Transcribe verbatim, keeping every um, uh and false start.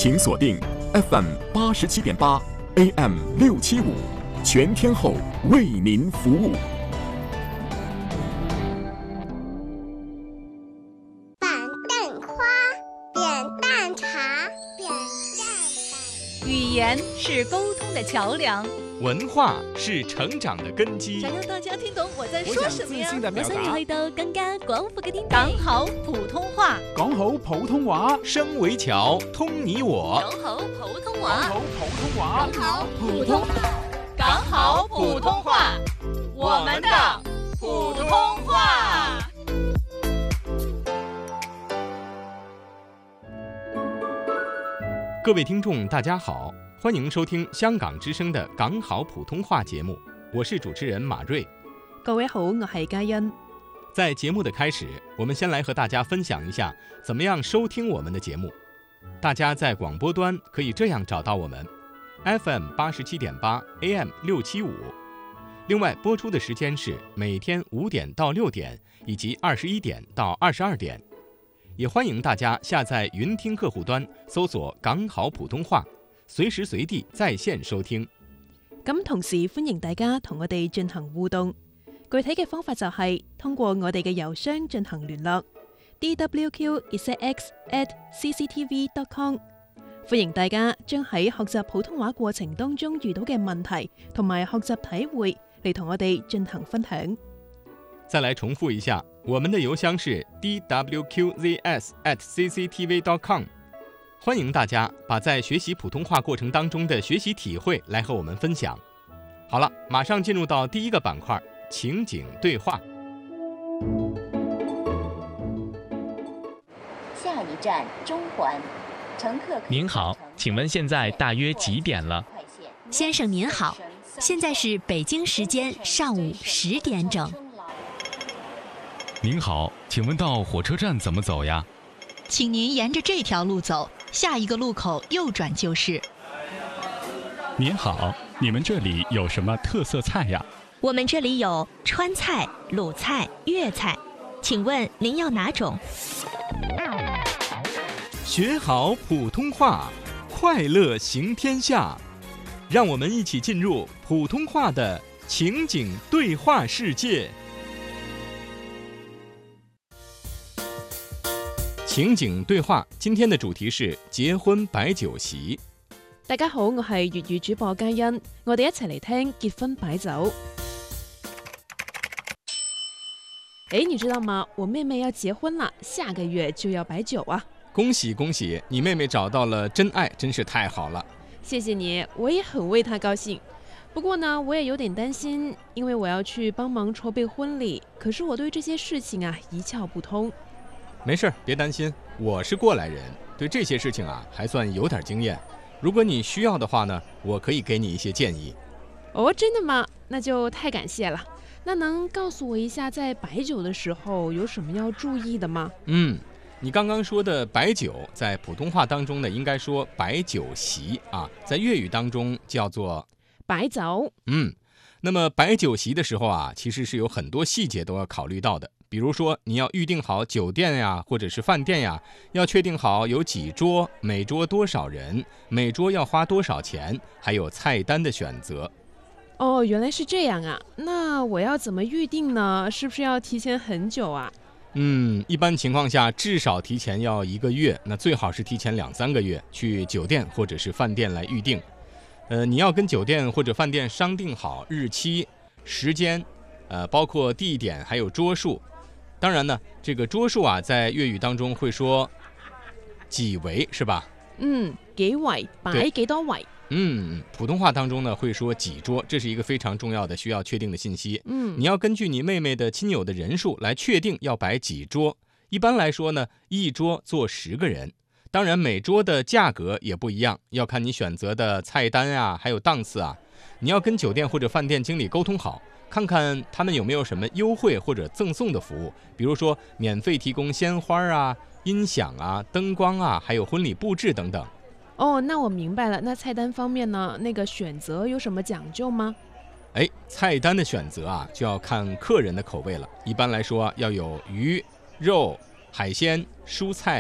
请锁定 F M 八十七点八 A M 六七五，全天候为您服务。 板凳花，扁担茶，扁担。 语言是沟通的桥梁， 文化是成長的根基。 想讓大家聽懂我在說什麼呀？ 我想你去到更加廣闊嘅天地。 講好普通話， 講好普通話， 聲為橋，通你我。 講好普通話， 講好普通話， 講好普通話，講好普通話，我們的普通話。 各位聽眾大家好，歡迎收聽香港之聲的港好普通話節目，我是主持人馬瑞。 各位好，我係嘉欣。 在節目的開始，我們先來和大家分享一下怎麼樣收聽我們的節目。大家在廣播端可以這樣找到我們 F M 八十七點八 A M 六七五，另外播出的時間是每天五點到六點以及二十一點到二十二點。也歡迎大家下載雲聽客戶端，搜索港好普通話，隨時隨地在線收聽。 咁同時歡迎大家同我哋進行互動，具體嘅方法就係通過我哋嘅郵箱進行聯絡 d w q z x at c c t v dot com。 歡迎大家將喺學習普通話過程當中遇到嘅問題同埋學習體會嚟同我哋進行分享。 再來重複一下，我們的郵箱是 d w q z s at c c t v dot com。 歡迎大家把在學習普通話過程當中的學習體會來和我們分享。好了，馬上進入到第一個板塊，情景對話。 下一站中環，乘客。 您好，請問現在大約幾點了？ 先生您好，現在是北京時間上午十點整。 您好，請問到火車站怎麼走呀？ 請您沿着這條路走，下一個路口右轉就是。 您好，你們這裡有什麼特色菜呀？ 我們這裡有川菜、魯菜、粵菜，請問您要哪種？ 學好普通話，快樂行天下。讓我們一起進入普通話的情景對話世界。情景對話，今天的主題是結婚擺酒席。 大家好，我係粵語主播嘉欣，我哋一齊嚟聽結婚擺酒。誒，你知道嗎？我妹妹要結婚了，下個月就要擺酒啊！ 恭喜恭喜，你妹妹找到了真愛，真是太好了。 謝謝你，我也很為她高興。不過呢，我也有點擔心，因為我要去幫忙籌備婚禮，可是我對這些事情啊一竅不通。 沒事，別擔心，我是過來人，對這些事情啊還算有點經驗。如果你需要的話呢，我可以給你一些建議。 哦，真的嗎？那就太感謝了。那能告訴我一下，在擺酒的時候有什麼要注意的嗎？ 嗯，你剛剛說的擺酒，在普通話當中呢，應該說擺酒席啊，在粵語當中叫做擺酒。 嗯，那麼擺酒席的時候啊，其實是有很多細節都要考慮到的。比如說你要預定好酒店呀，或者是飯店呀，要確定好有幾桌，每桌多少人，每桌要花多少錢，還有菜單的選擇。 哦，原來是這樣啊，那我要怎麼預定呢？是不是要提前很久啊？ 嗯，一般情況下至少提前要一個月，那最好是提前兩三個月去酒店或者是飯店來預定。呃，你要跟酒店或者飯店商定好日期、時間，呃，包括地點還有桌數。當然呢，這個桌數啊，在粵語當中會說幾圍，是吧？ 嗯，幾圍，擺幾多圍？ 嗯，普通話當中呢會說幾桌，這是一個非常重要的需要確定的信息。 嗯， 你要根據你妹妹的親友的人數來確定要擺幾桌。一般來說呢，一桌坐十個人。當然，每桌的價格也不一樣，要看你選擇的菜單啊，還有檔次啊。你要跟酒店或者飯店經理溝通好，看看他們有沒有什麼優惠或者贈送的服務，比如說免費提供鮮花啊、音響啊、燈光啊，還有婚禮佈置等等。 哦，那我明白了。那菜單方面呢，那個選擇有什麼講究嗎？ 哎，菜單的選擇啊，就要看客人的口味了。一般來說，要有魚、肉、海鮮、蔬菜。